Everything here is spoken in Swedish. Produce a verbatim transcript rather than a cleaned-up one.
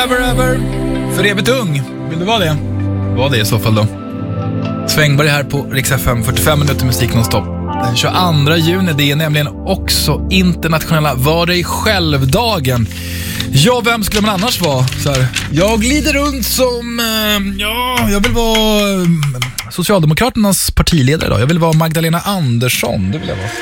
Forever ever. För evigt ung. Vill du vara det? Var det i så fall då. Svängberg här på Rix F M, fyrtiofem minuter musik nonstop. Den tjugoandra juni, det är nämligen också internationella Var dig själv-dagen. Ja, vem skulle man annars vara? Så här, jag glider runt som, eh, ja, jag vill vara eh, Socialdemokraternas partiledare idag. Jag vill vara Magdalena Andersson, det vill jag vara.